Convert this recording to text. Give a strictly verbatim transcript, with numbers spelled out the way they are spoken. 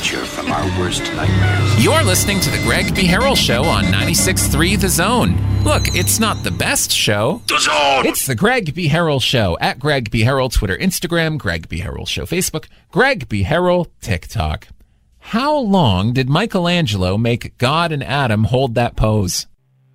future from our worst nightmares. You're listening to the Greg B. Harrell Show on ninety-six point three The Zone. Look, it's not the best show. The Zone! It's the Greg B. Harrell Show. At Greg B. Harrell, Twitter, Instagram, Greg B. Harrell Show, Facebook, Greg B. Harrell, TikTok. How long did Michelangelo make God and Adam hold that pose?